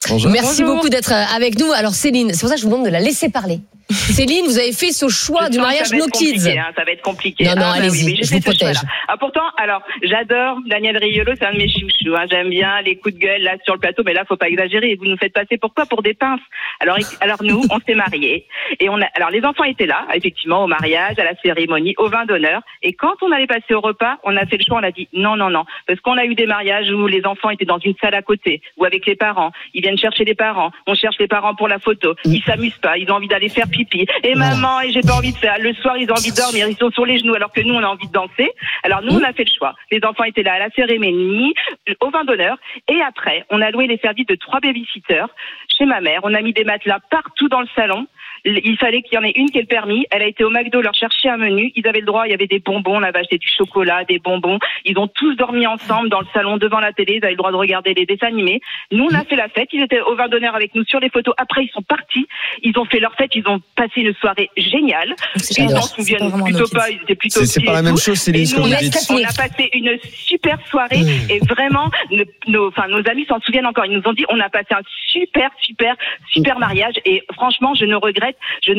Bonjour. Merci beaucoup d'être avec nous. Alors Céline, c'est pour ça que je vous demande de la laisser parler. Céline, vous avez fait ce choix du mariage No Kids. Ça va être compliqué. Non, allez-y, oui, je vous protège. Pourtant, j'adore Daniel Riolo, c'est un de mes chouchous. J'aime bien les coups de gueule là sur le plateau, mais là, faut pas exagérer. Vous nous faites passer pourquoi ? Pour des pinces. Alors nous, on s'est mariés et alors les enfants étaient là, effectivement, au mariage, à la cérémonie, au vin d'honneur. Et quand on allait passer au repas, on a fait le choix, on a dit non, parce qu'on a eu des mariages où les enfants étaient dans une salle à côté ou avec les parents. Ils viennent chercher les parents. On cherche les parents pour la photo. Ils s'amusent pas. Ils ont envie d'aller faire pipi. Et maman, et j'ai pas envie de faire. Le soir, ils ont envie de dormir. Ils sont sur les genoux alors que nous, on a envie de danser. Alors nous, on a fait le choix. Les enfants étaient là à la cérémonie, au vin d'honneur. Et après, on a loué les services de 3 babysitters chez ma mère. On a mis des matelas partout dans le salon. Il fallait qu'il y en ait une qui ait le permis. Elle a été au McDo leur chercher un menu. Ils avaient le droit. Il y avait des bonbons. On avait acheté du chocolat, des bonbons. Ils ont tous dormi ensemble dans le salon devant la télé. Ils avaient le droit de regarder les dessins animés. Nous, on a fait la fête. Ils étaient au vin d'honneur avec nous sur les photos. Après, ils sont partis. Ils ont fait leur fête. Ils ont passé une soirée géniale. Ils s'en souviennent plutôt pas. Ils étaient plutôt. C'est pas la même chose, Céline. On a passé une super soirée et vraiment, nos amis s'en souviennent encore. Ils nous ont dit, on a passé un super mariage et franchement, je ne regrette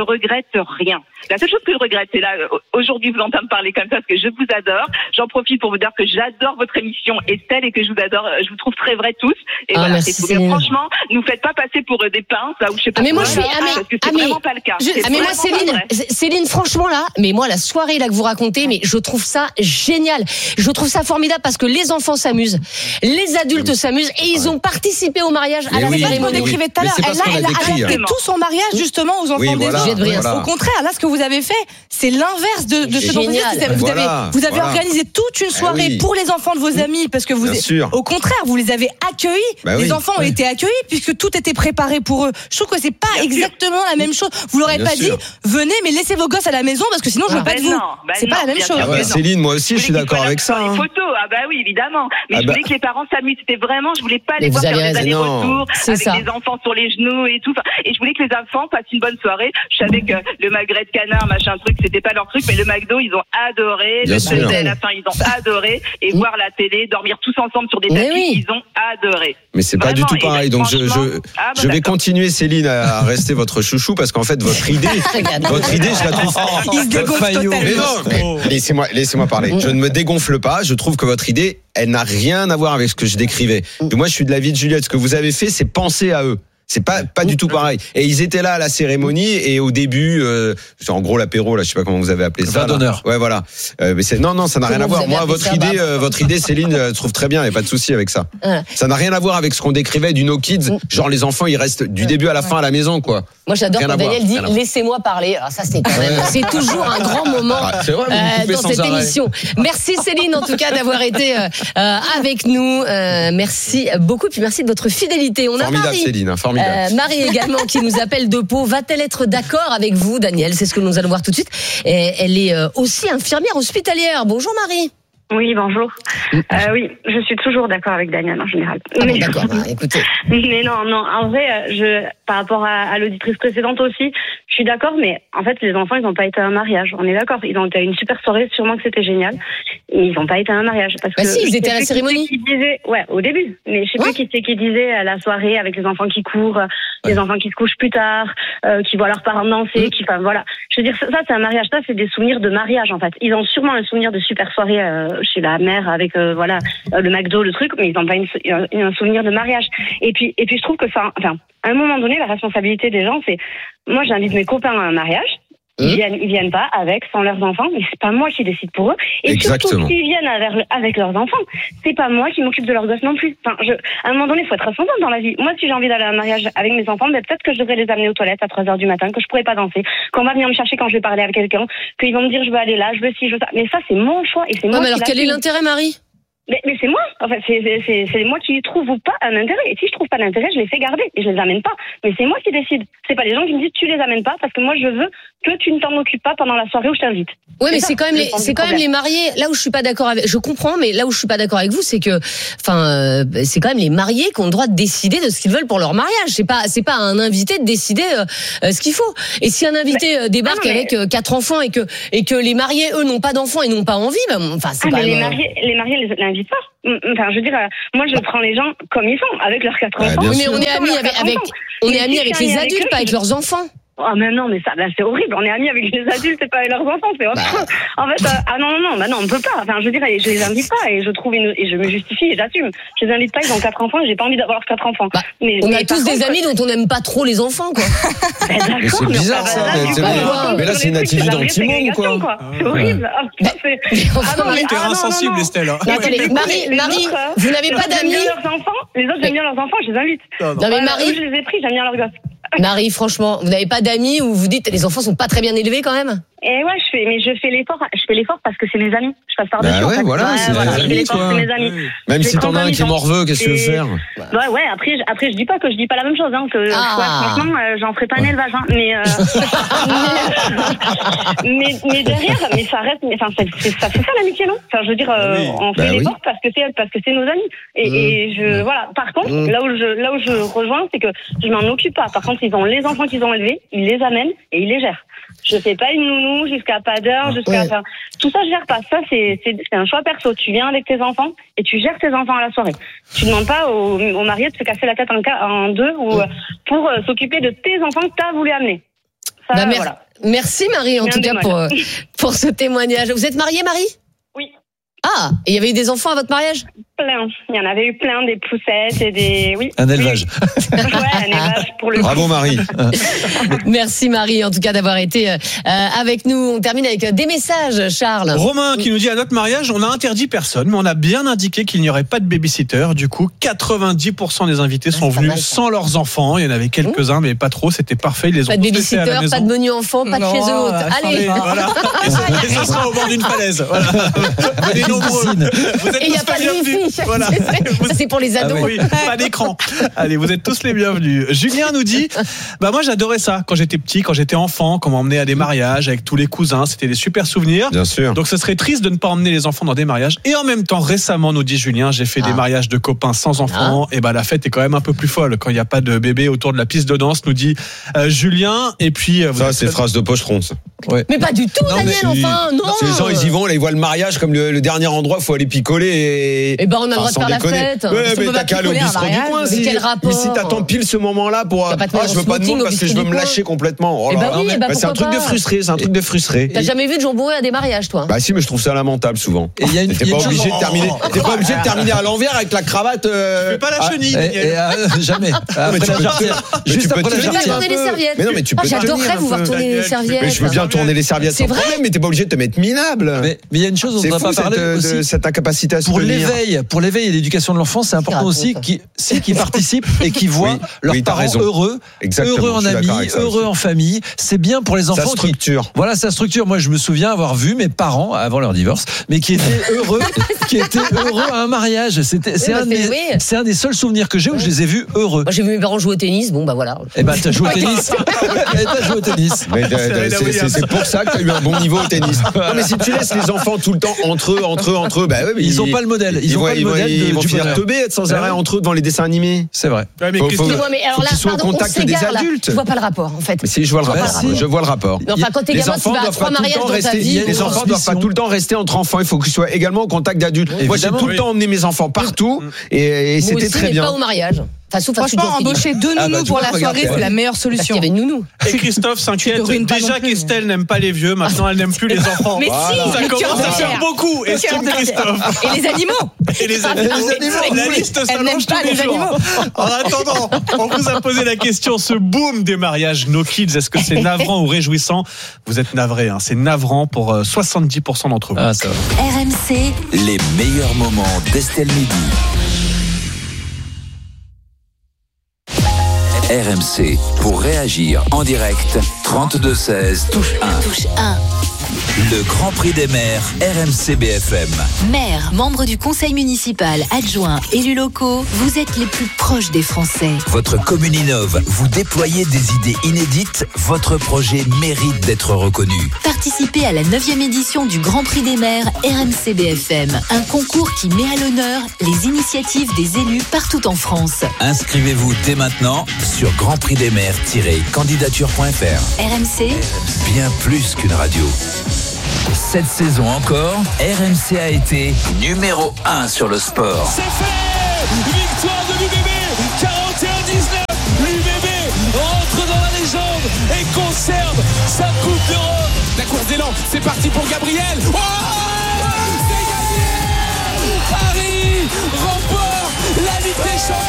rien. La seule chose que je regrette, c'est là, aujourd'hui, vous entendez me parler comme ça parce que je vous adore. J'en profite pour vous dire que j'adore votre émission Estelle et que je vous adore, je vous trouve très vrais tous. Et voilà, merci, c'est tout. Mais franchement, nous faites pas passer pour des pinces, là, ou je sais pas. Mais moi, parce que c'est vraiment pas le cas. Mais moi, Céline, franchement, là, mais moi, la soirée, là, que vous racontez, mais je trouve ça génial. Je trouve ça formidable parce que les enfants s'amusent, les adultes s'amusent et ils ont participé au mariage à la cérémonie. Tout à l'heure. Elle a adapté tout son mariage justement aux enfants des autres. Au contraire, là, ce que vous avez fait, c'est l'inverse de ce dont vous avez organisé toute une soirée pour les enfants de vos amis parce que au contraire, vous les avez accueillis. Les enfants ont été accueillis puisque tout était préparé pour eux. Je trouve que c'est pas exactement la même chose. Vous l'aurez pas dit, venez, mais laissez vos gosses à la maison parce que sinon je veux pas de vous. C'est pas la même chose. Céline, moi aussi, je suis d'accord avec ça. Photos, oui, évidemment. Mais je voulais que les parents s'amusent. C'était vraiment, je voulais pas les voir faire des allers-retours avec des enfants sur les genoux et tout. Et je voulais que les enfants passent une bonne soirée. Je savais que le magret de canard, machin truc, c'était pas leur truc, mais le McDo, ils ont adoré. Le Sunday à la fin, ils ont adoré. Et voir la télé, dormir tous ensemble sur des tapis, ils ont adoré. Mais c'est pas du tout pareil. Donc je vais continuer, Céline, à rester votre chouchou parce qu'en fait, votre idée, je la trouve. Il se dégonfle totalement. Laissez-moi parler. Je ne me dégonfle pas. Je trouve que votre idée, elle n'a rien à voir avec ce que je décrivais. Et moi, je suis de l'avis de Juliette. Ce que vous avez fait, c'est penser à eux. C'est pas du tout pareil. Et ils étaient là à la cérémonie et au début, en gros l'apéro là, je sais pas comment vous avez appelé ça. Vin d'honneur. Ouais, voilà. Mais non, ça n'a rien à voir. Moi, votre idée, Céline, je trouve très bien. Il y a pas de souci avec ça. Ça n'a rien à voir avec ce qu'on décrivait du No Kids. Genre les enfants, ils restent du début à la fin à la maison, quoi. Moi, j'adore quand Daniel dit laissez-moi parler. Alors ça, c'est quand même, c'est toujours un grand moment dans cette émission. Merci Céline, en tout cas, d'avoir été avec nous. Merci beaucoup, puis merci de votre fidélité. On formidable, a Marie. Céline, formidable. Marie également qui nous appelle de Pau. Va-t-elle être d'accord avec vous, Daniel ? C'est ce que nous allons voir tout de suite. Et elle est aussi infirmière hospitalière. Bonjour Marie. Oui, bonjour. Oui, je suis toujours d'accord avec Daniel en général. D'accord, écoutez. Mais non, en vrai, par rapport à l'auditrice précédente aussi, je suis d'accord, mais en fait, les enfants, ils n'ont pas été à un mariage. On est d'accord. Ils ont été à une super soirée, sûrement que c'était génial. Mais ils n'ont pas été à un mariage. Parce que si, ils étaient à la cérémonie. Ouais, au début. Mais je sais plus qui c'est qui disait à la soirée avec les enfants qui courent, les enfants qui se couchent plus tard, qui voient leurs parents danser, voilà. Je veux dire, ça, c'est un mariage. Ça, c'est des souvenirs de mariage, en fait. Ils ont sûrement un souvenir de super soirée, chez la mère avec le McDo, le truc, mais ils n'ont pas un souvenir de mariage. Et puis je trouve que ça, à un moment donné, la responsabilité des gens, c'est, moi j'invite mes copains à un mariage. Ils viennent pas sans leurs enfants, mais c'est pas moi qui décide pour eux. Et exactement. Surtout s'ils viennent avec leurs enfants, c'est pas moi qui m'occupe de leurs gosses non plus. À un moment donné, il faut être responsable dans la vie. Moi, si j'ai envie d'aller à un mariage avec mes enfants, peut-être que je devrais les amener aux toilettes à 3h du matin, que je pourrais pas danser, qu'on va venir me chercher quand je vais parler avec quelqu'un, qu'ils vont me dire je veux aller là, je veux ci, je veux ça. Mais ça, c'est mon choix et c'est moi. Non, mais alors quel est l'intérêt, Marie ? Mais c'est moi, c'est moi qui trouve ou pas un intérêt. Et si je trouve pas d'intérêt, je les fais garder et je les amène pas. Mais c'est moi qui décide. C'est pas les gens qui me disent tu les amènes pas parce que moi je veux que tu ne t'en occupes pas pendant la soirée où je t'invite. Oui, mais c'est quand même les mariés. Là où je suis pas d'accord avec, je comprends, mais là où je suis pas d'accord avec vous, c'est que, c'est quand même les mariés qui ont le droit de décider de ce qu'ils veulent pour leur mariage. C'est pas à un invité de décider ce qu'il faut. Et si un invité débarque avec 4 enfants et que les mariés eux n'ont pas d'enfants et n'ont pas envie, c'est quand même. Les mariés, invite pas. Enfin, je veux dire, moi, je prends les gens comme ils sont, avec leurs 4 enfants. Oui, mais on est amis avec les adultes, pas avec leurs enfants. Oh, mais non, mais ça, là, c'est horrible. On est amis avec les adultes et pas avec leurs enfants. C'est autre chose. En fait, non, on peut pas. Enfin, je veux dire, je les invite pas et je me justifie et j'assume. Je les invite pas, ils ont 4 enfants et j'ai pas envie d'avoir 4 enfants. On a tous des amis dont on n'aime pas trop les enfants, quoi. D'accord, mais c'est bizarre, ça. Mais là, c'est une attitude anti-monde, quoi. C'est horrible. T'es insensible, Estelle. Marie, vous n'avez pas d'amis? Les autres, j'aime bien leurs enfants, je les invite. Non, mais Marie, je les ai pris, j'aime bien leurs gosses. Marie, franchement, vous n'avez pas d'amis où vous dites les enfants sont pas très bien élevés quand même? Et ouais, je fais l'effort parce que c'est mes amis. Je passe par-dessus. Ouais, voilà, c'est mes amis. Même si t'en as un qui est morveux, qu'est-ce que tu veux faire? Ouais, après, je dis pas la même chose, franchement, j'en ferai pas un élevage, mais derrière, mais ça reste, ça fait ça l'amitié, non? Enfin, je veux dire, on fait l'effort parce que c'est nos amis. Et voilà. Par contre, là où je rejoins, c'est que je m'en occupe pas. Par contre, ils ont les enfants qu'ils ont élevés, ils les amènent et ils les gèrent. Je fais pas une nounou jusqu'à pas d'heure, tout ça je gère pas. Ça c'est un choix perso. Tu viens avec tes enfants et tu gères tes enfants à la soirée. Tu demandes pas au marié de se casser la tête en deux ou pour s'occuper de tes enfants que t'as voulu amener. Ça, voilà. Merci Marie en tout cas pour ce témoignage. Vous êtes mariée, Marie? Oui. Ah, et il y avait eu des enfants à votre mariage? Plein. Il y en avait eu plein, des poussettes et des... Oui. Un élevage. Ouais, un élevage pour le... Bravo Marie. Merci Marie en tout cas d'avoir été avec nous. On termine avec des messages, Charles. Romain qui nous dit à notre mariage, on a interdit personne, mais on a bien indiqué qu'il n'y aurait pas de babysitter. Du coup, 90% des invités sont venus sans leurs enfants. Il y en avait quelques-uns, mais pas trop. C'était parfait. Ils les ont tous laissés à la maison. Pas de menu enfant, pas de chaise haute. Allez. Voilà. Et ce sera au bord d'une falaise. Voilà. Vous êtes nombreux. Vous êtes tous les bienvenus. Voilà. Ça, c'est pour les ados. Oui, pas d'écran. Allez, vous êtes tous les bienvenus. Julien nous dit, moi j'adorais ça quand j'étais petit, quand j'étais enfant, quand on m'emmenait à des mariages avec tous les cousins, c'était des super souvenirs. Bien sûr. Donc ce serait triste de ne pas emmener les enfants dans des mariages. Et en même temps, récemment, nous dit Julien, j'ai fait des mariages de copains sans enfants. Et la fête est quand même un peu plus folle quand il n'y a pas de bébé autour de la piste de danse, nous dit Julien. Et puis ça, c'est phrase de pocheron. Ça. Ouais. Mais pas du tout, Daniel. Enfin, non. Les gens, ils y vont, là, ils voient le mariage comme le dernier endroit, faut aller picoler et on a le droit de faire la fête. Ouais, mais t'as qu'à aller au bistrot du coin. Mais quel rapport? Si t'attends pile ce moment-là pour je veux pas de monde parce que je veux me lâcher complètement. C'est un truc de frustré, T'as jamais vu de gens bourrés à des mariages, toi? Bah si, mais je trouve ça lamentable souvent. T'es pas obligé de terminer à l'envers avec la cravate. Fais pas la chenille. Jamais. Juste après la jarretière. Tourner les serviettes. Mais non, mais tu peux. J'adorerais vous voir tourner les serviettes. Mais je veux bien tourner les serviettes sans problème, mais t'es pas obligé de te mettre minable. Mais il y a une chose dont on n'a pas parlé aussi. Cette incapacité à se pour l'éveil et l'éducation de l'enfant, c'est important aussi qu'ils participent et qu'ils voient leurs parents heureux en amis, heureux en famille. C'est bien pour les enfants. Ça structure. Voilà, ça structure. Moi, je me souviens avoir vu mes parents avant leur divorce, mais qui étaient heureux, à un mariage. C'est un des seuls souvenirs que j'ai où je les ai vus heureux. Moi, j'ai vu mes parents jouer au tennis. Bon, bah voilà. Eh ben, t'as joué au tennis. C'est pour ça que t'as eu un bon niveau au tennis. Non, mais si tu laisses les enfants tout le temps entre eux, bah ouais, ils ont pas le modèle. Ils vont finir teubés, être sans arrêt entre eux devant les dessins animés. C'est vrai. Mais alors là, qu'ils soient au contact des adultes. Je vois pas le rapport, en fait. Mais si, je vois le rapport. Enfin, quand t'es gamin, tu vas à 3 mariages dans ta vie. Les enfants doivent pas tout le temps rester entre enfants. Il faut qu'ils soient également au contact d'adultes. Moi, j'ai tout le temps emmené mes enfants partout et c'était très bien. Pas au mariage. Franchement, embaucher 2 nounous pour la soirée, c'est la meilleure solution. Il y avait une nounou. Et Christophe s'inquiète. Déjà qu'Estelle n'aime pas les vieux, maintenant elle n'aime plus les enfants. Mais si, ça commence à faire beaucoup, estime Christophe. Et les animaux. La liste s'allonge tous les jours. En attendant, on vous a posé la question, ce boom des mariages no kids, est-ce que c'est navrant ou réjouissant? Vous êtes navrés, c'est navrant pour 70% d'entre vous. Ça va. RMC, les meilleurs moments d'Estelle Midi. RMC, pour réagir en direct, 32-16, touche 1. Touche 1. Le Grand Prix des maires, RMC BFM. Maires, membres du conseil municipal, adjoints, élus locaux, vous êtes les plus proches des Français. Votre commune innove, vous déployez des idées inédites, votre projet mérite d'être reconnu. Participez à la 9e édition du Grand Prix des maires RMC BFM, un concours qui met à l'honneur les initiatives des élus partout en France. Inscrivez-vous dès maintenant sur grandprixdesmaires-candidature.fr. RMC, bien plus qu'une radio. Cette saison encore, RMC a été numéro 1 sur le sport. C'est fait. Victoire de l'UBB, 41-19. L'UBB rentre dans la légende et conserve sa Coupe d'Europe. La course d'élan, c'est parti pour Gabriel. Oh, c'est gagné. Paris remporte la Ligue des Champions.